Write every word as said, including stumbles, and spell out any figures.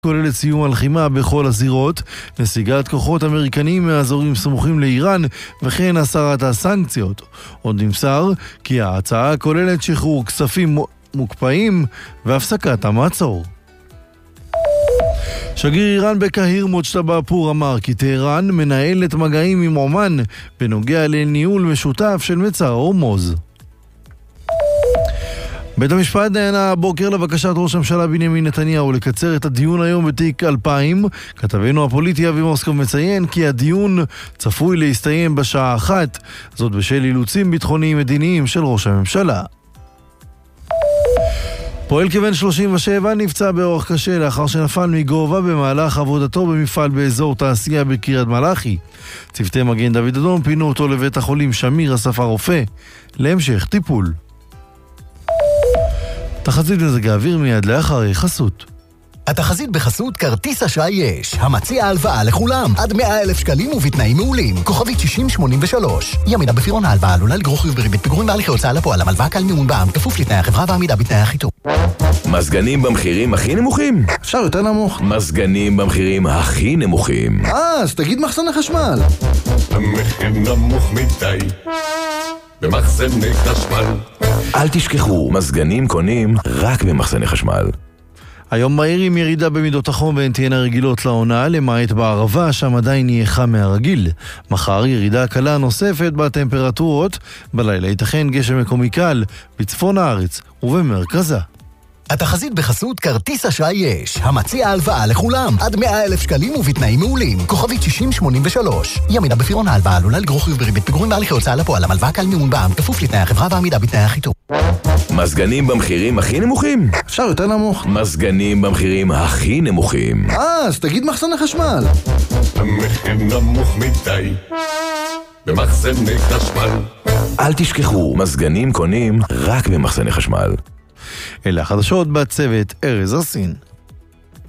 כוללת סיום הלחימה בכל הזירות, נסיגת כוחות אמריקנים מאזורים סמוכים לאיראן וכן הסרת הסנקציות. עוד נמסר כי ההצעה כוללת שחרור כספים מוקפאים והפסקת המצור. שגריר איראן בקהיר מוג'תבא פור אמר כי טהרן מנהלת מגעים עם עומן בנוגע לניהול משותף של מצר הורמוז. בית המשפט נענה הבוקר לבקשת ראש הממשלה בנימין נתניהו לקצר את הדיון היום בתיק אלפיים. כתבנו הפוליטי אבי מוסקוב מציין כי הדיון צפוי להסתיים בשעה אחת, זאת בשל אילוצים ביטחוניים מדיניים של ראש הממשלה. פועל כבן שלושים ושבע נפצע באורח קשה לאחר שנפל מגובה במהלך עבודתו במפעל באזור תעשייה בקריית מלאכי. צוותי מגן דוד אדום פינו אותו לבית החולים שמיר אסף הרופא להמשך טיפול. תחזית מזג האוויר מיד לאחר חסות. התחזית בחסות כרטיס אשראי יש, המציע הלוואה לכולם, עד מאה אלף שקלים ובתנאים מעולים, כוכבית שישים שמונים ושלוש. ימידה בפירעון ההלוואה עלולה לגרור חיוב בריבית פיגורים בהליכי הוצאה לפועל, המלוואה קל מימון בע"מ, כפוף לתנאי החברה ועמידה בתנאי החיתום. מזגנים במחירים הכי נמוכים? אפשר יותר נמוך. מזגנים במחירים הכי נמוכים. אה, אז תגיד מחסני חשמל. המחיר נמוך מדי במחסני חשמל. אל תשכחו, מזגנים קונים רק במחסני חשמל. היום מהיר עם ירידה במידות החום והן תהיינה רגילות לעונה, למעט בערבה שם עדיין יהיה חם מהרגיל. מחר ירידה קלה נוספת בטמפרטורות, בלילה ייתכן גשם מקומי קל בצפון הארץ ובמרכזה. התחזית בחסות כרטיס אשראי יש, המציע הלוואה לכולם, עד מאה אלף שקלים ובתנאים מעולים, כוכבית שישים שמונים ושלוש. ימידה בפירעון ההלוואה עלולה לגרור חיוב בריבית פיגורים בהליכי הוצאה לפועל, המלוואה קל מימון בע"מ, כפוף לתנאי החברה ועמידה בתנאי החיתום. מזגנים במחירים הכי נמוכים? אפשר יותר נמוך. מזגנים במחירים הכי נמוכים. אה, אז תגיד מחסני חשמל. המחיר נמוך מדי במחסני חשמל. אל תשכחו, מזגנים קונים רק במחסני חשמל. אלה החדשות בצוות ארז אסין.